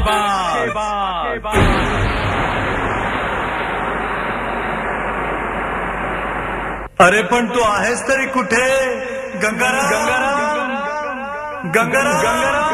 अरे पण तू आहेस तरी कुठे? गंगाराम, गंगाराम, गंगाराम, गंगाराम.